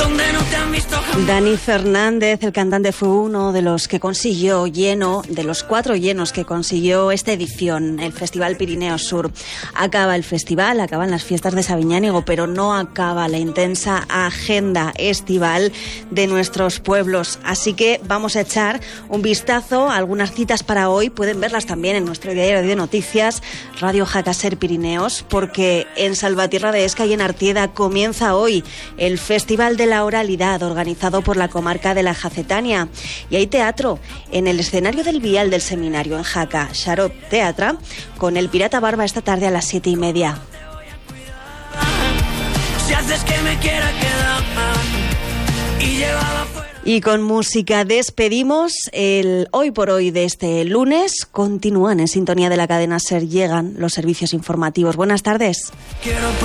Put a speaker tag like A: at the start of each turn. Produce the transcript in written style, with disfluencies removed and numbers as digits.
A: donde no te han visto jamás.
B: Dani Fernández, el cantante, fue uno de los que consiguió lleno, de los 4 llenos que consiguió esta edición, el Festival Pirineos Sur. Acaba el festival, acaban las fiestas de Sabiñánigo, pero no acaba la intensa agenda estival de nuestros pueblos. Así que vamos a echar un vistazo a algunas citas para hoy. Pueden verlas también en nuestro diario de noticias, Radio Jaca Ser Pirineos, porque en Salvatierra de Esca y en Artieda comienza hoy el Festival de la Oralidad, organizado por la comarca de la Jacetania. Y hay teatro en el escenario del Vial del Seminario en Jaca, Xarop Teatra, con el Pirata Barba esta tarde a las 7:30.
A: Si haces que me quiera quedar y llevaba fuera.
B: Y con música despedimos el Hoy por Hoy de este lunes. Continúan en sintonía de la cadena SER, llegan los servicios informativos. Buenas tardes.